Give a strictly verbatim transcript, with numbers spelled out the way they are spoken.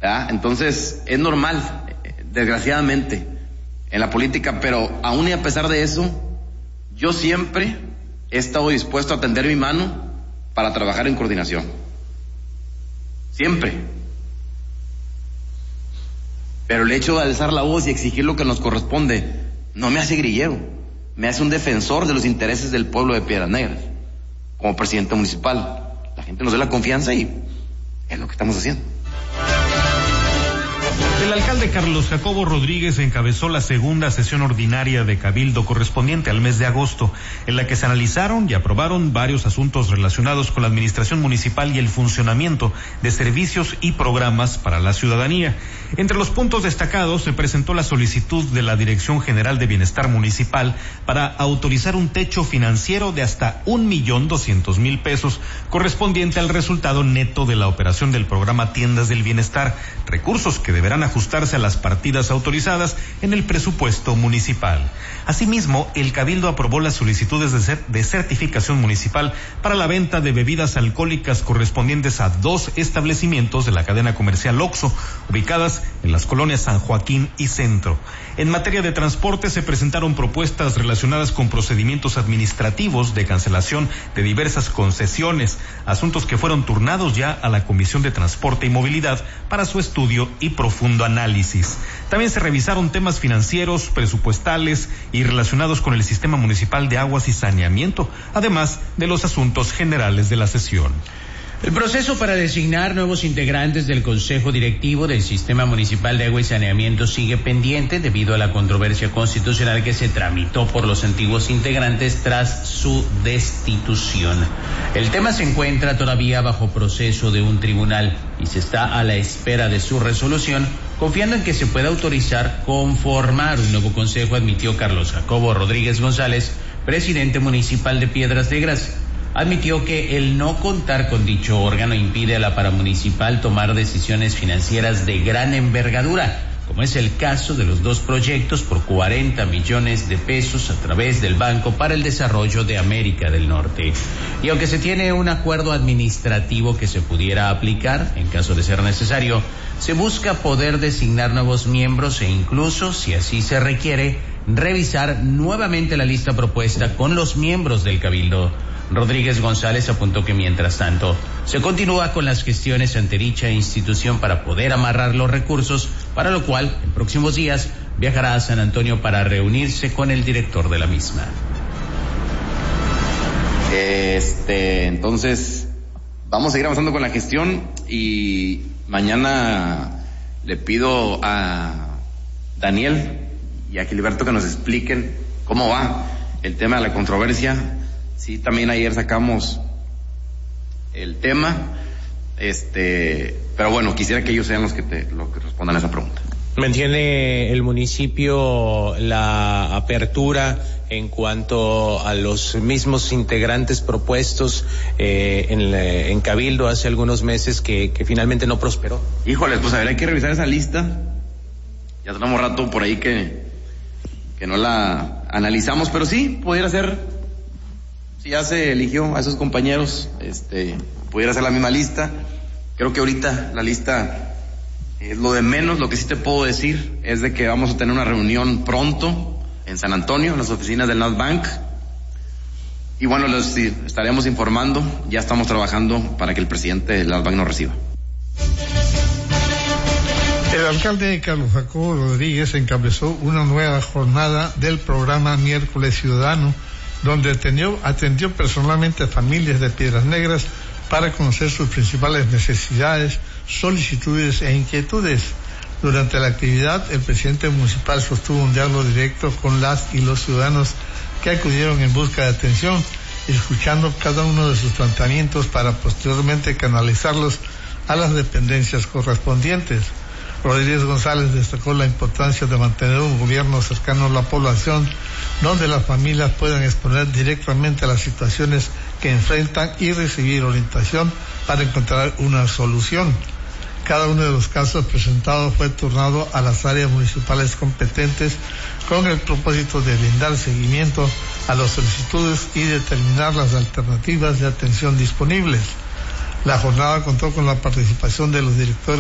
¿verdad? Entonces, es normal, desgraciadamente, en la política, pero aún y a pesar de eso, yo siempre he estado dispuesto a tender mi mano para trabajar en coordinación. Siempre. Pero el hecho de alzar la voz y exigir lo que nos corresponde no me hace grillero, me hace un defensor de los intereses del pueblo de Piedras Negras, como presidente municipal. La gente nos da la confianza y es lo que estamos haciendo. El alcalde Carlos Jacobo Rodríguez encabezó la segunda sesión ordinaria de Cabildo correspondiente al mes de agosto, en la que se analizaron y aprobaron varios asuntos relacionados con la administración municipal y el funcionamiento de servicios y programas para la ciudadanía. Entre los puntos destacados se presentó la solicitud de la Dirección General de Bienestar Municipal para autorizar un techo financiero de hasta un millón doscientos mil pesos correspondiente al resultado neto de la operación del programa Tiendas del Bienestar, recursos que deberán ajustarse a las partidas autorizadas en el presupuesto municipal. Asimismo, el Cabildo aprobó las solicitudes de, cer- de certificación municipal para la venta de bebidas alcohólicas correspondientes a dos establecimientos de la cadena comercial Oxxo, ubicadas en las colonias San Joaquín y Centro. En materia de transporte se presentaron propuestas relacionadas con procedimientos administrativos de cancelación de diversas concesiones, asuntos que fueron turnados ya a la Comisión de Transporte y Movilidad para su estudio y profundo análisis. También se revisaron temas financieros, presupuestales y relacionados con el sistema municipal de aguas y saneamiento, además de los asuntos generales de la sesión. El proceso para designar nuevos integrantes del Consejo Directivo del Sistema Municipal de Agua y Saneamiento sigue pendiente debido a la controversia constitucional que se tramitó por los antiguos integrantes tras su destitución. El tema se encuentra todavía bajo proceso de un tribunal y se está a la espera de su resolución, confiando en que se pueda autorizar conformar un nuevo consejo, admitió Carlos Jacobo Rodríguez González, presidente municipal de Piedras Negras. Admitió que el no contar con dicho órgano impide a la paramunicipal tomar decisiones financieras de gran envergadura, como es el caso de los dos proyectos por cuarenta millones de pesos a través del Banco para el Desarrollo de América del Norte. Y aunque se tiene un acuerdo administrativo que se pudiera aplicar en caso de ser necesario, se busca poder designar nuevos miembros e incluso, si así se requiere, revisar nuevamente la lista propuesta con los miembros del Cabildo. Rodríguez González apuntó que mientras tanto se continúa con las gestiones ante dicha institución para poder amarrar los recursos, para lo cual en próximos días viajará a San Antonio para reunirse con el director de la misma. Este, entonces vamos a seguir avanzando con la gestión y mañana le pido a Daniel y a Gilberto que nos expliquen cómo va el tema de la controversia. Sí, también ayer sacamos el tema, este, pero bueno, quisiera que ellos sean los que te, los que respondan a esa pregunta. ¿Mantiene el municipio la apertura en cuanto a los mismos integrantes propuestos eh, en, en Cabildo hace algunos meses que, que finalmente no prosperó? Híjoles, pues a ver, hay que revisar esa lista. Ya tenemos rato por ahí que, que no la analizamos, pero sí, pudiera ser. Si ya se eligió a esos compañeros, este, pudiera ser la misma lista. Creo que ahorita la lista es lo de menos. Lo que sí te puedo decir es de que vamos a tener una reunión pronto en San Antonio, en las oficinas del Nasbank. Y bueno, les estaremos informando. Ya estamos trabajando para que el presidente del Nasbank nos reciba. El alcalde Carlos Jacobo Rodríguez encabezó una nueva jornada del programa Miércoles Ciudadano, donde atendió, atendió personalmente a familias de Piedras Negras para conocer sus principales necesidades, solicitudes e inquietudes. Durante la actividad, el presidente municipal sostuvo un diálogo directo con las y los ciudadanos que acudieron en busca de atención, escuchando cada uno de sus planteamientos para posteriormente canalizarlos a las dependencias correspondientes. Rodríguez González destacó la importancia de mantener un gobierno cercano a la población, donde las familias puedan exponer directamente las situaciones que enfrentan y recibir orientación para encontrar una solución. Cada uno de los casos presentados fue turnado a las áreas municipales competentes con el propósito de brindar seguimiento a las solicitudes y determinar las alternativas de atención disponibles. La jornada contó con la participación de los directores